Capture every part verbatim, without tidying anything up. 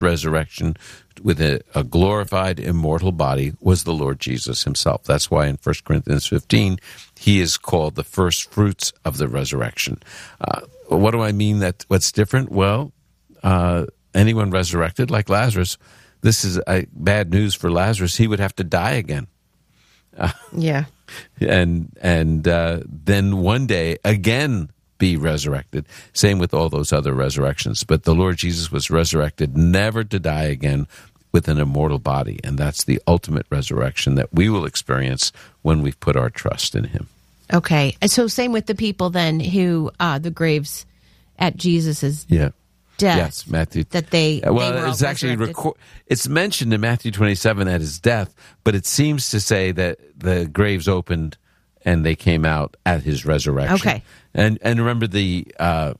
resurrection with a, a glorified, immortal body was the Lord Jesus himself. That's why in First Corinthians fifteen, he is called the first fruits of the resurrection. Uh, what do I mean that what's different? Well, uh, anyone resurrected, like Lazarus, this is uh, bad news for Lazarus. He would have to die again. Uh, yeah. And, and uh, then one day, again, be resurrected. Same with all those other resurrections. But the Lord Jesus was resurrected never to die again with an immortal body. And that's the ultimate resurrection that we will experience when we've put our trust in him. Okay. And so same with the people then who, uh, the graves at Jesus's yeah. death. Yes, Matthew. That they, well, they were it's actually, reco- it's mentioned in Matthew twenty-seven at his death, but it seems to say that the graves opened and they came out at his resurrection. Okay. And and remember the uh,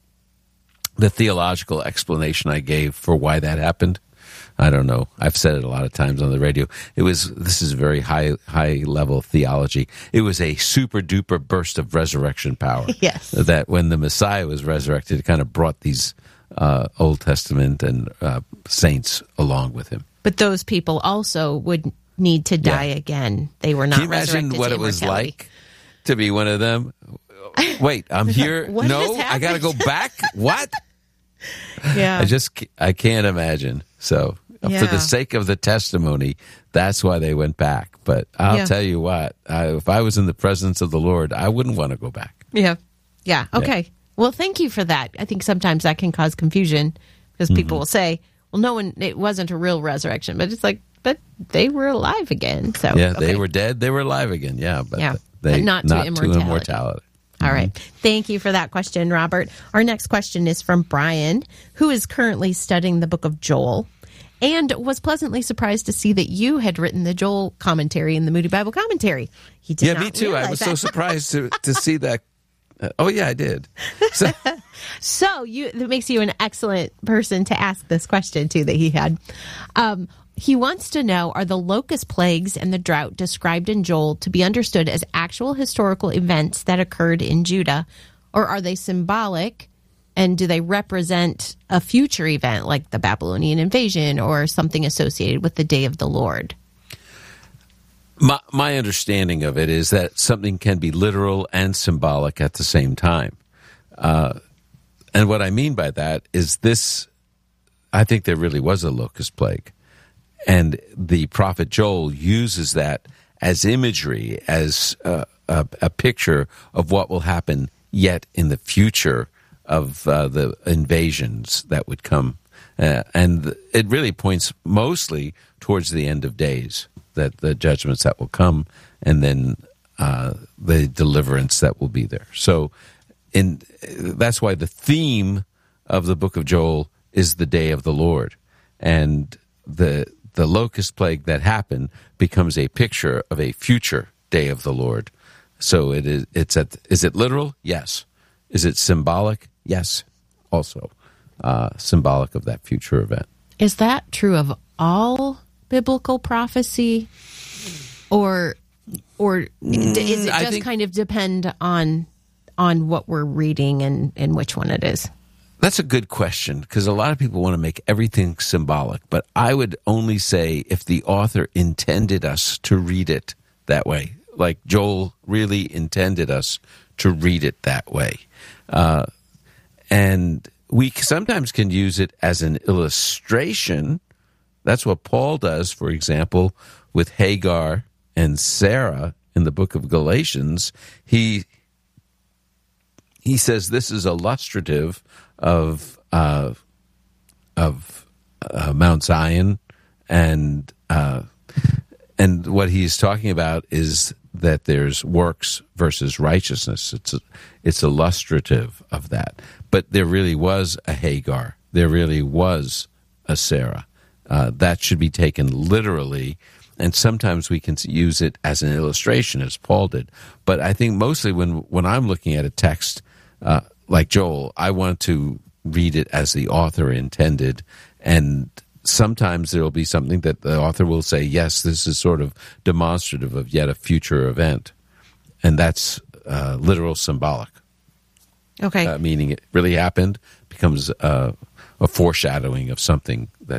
the theological explanation I gave for why that happened? I don't know. I've said it a lot of times on the radio. It was this is very high high level theology. It was a super duper burst of resurrection power. Yes. That when the Messiah was resurrected, it kind of brought these uh, Old Testament and uh, saints along with him. But those people also would need to die Yeah. again. They were not Can you imagine resurrected what to it was immortality. like to be one of them? Wait, I'm here. What No, has I got to go happened? back. What? Yeah. I just I can't imagine. So Yeah. for the sake of the testimony, that's why they went back. But I'll Yeah. tell you what, I, if I was in the presence of the Lord, I wouldn't want to go back. Yeah. Yeah. Okay. Well, thank you for that. I think sometimes that can cause confusion because people Mm-hmm. will say, well, no one, it wasn't a real resurrection, but it's like, but they were alive again. So, Yeah, okay. they were dead. They were alive again. Yeah, but Yeah, they but not to immortality. immortality. All right. Thank you for that question, Robert. Our next question is from Brian, who is currently studying the book of Joel and was pleasantly surprised to see that you had written the Joel commentary in the Moody Bible Commentary. He did Yeah, not me too. I realize was that. so surprised to, to see that. Uh, oh, yeah, I did. So, So you, that makes you an excellent person to ask this question to that he had. Um, he wants to know, are the locust plagues and the drought described in Joel to be understood as actual historical events that occurred in Judah, or are they symbolic, and do they represent a future event like the Babylonian invasion or something associated with the day of the Lord? My, my understanding of it is that something can be literal and symbolic at the same time. Uh, and what I mean by that is this, I think there really was a locust plague. And the prophet Joel uses that as imagery, as uh, a, a picture of what will happen yet in the future of uh, the invasions that would come. Uh, and it really points mostly towards the end of days, that the judgments that will come, and then uh, the deliverance that will be there. So in, that's why the theme of the book of Joel is the day of the Lord. And the the locust plague that happened becomes a picture of a future day of the Lord. So it is, it's at, is it literal? Yes. Is it symbolic? Yes. Also uh, symbolic of that future event. Is that true of all biblical prophecy, or or d- is it I just think- kind of depend on on what we're reading and, and which one it is? That's a good question, because a lot of people want to make everything symbolic, but I would only say if the author intended us to read it that way, like Joel really intended us to read it that way. Uh, and we sometimes can use it as an illustration. That's what Paul does, for example, with Hagar and Sarah in the book of Galatians. He he says this is illustrative of uh, of uh, Mount Zion, and uh, and what he's talking about is that there's works versus righteousness. It's it's illustrative of that. But there really was a Hagar. There really was a Sarah. Uh, that should be taken literally, and sometimes we can use it as an illustration, as Paul did. But I think mostly when when I'm looking at a text uh, like Joel, I want to read it as the author intended, and sometimes there will be something that the author will say, yes, this is sort of demonstrative of yet a future event, and that's uh, literal symbolic. Okay. Uh, meaning it really happened, becomes uh, a foreshadowing of something that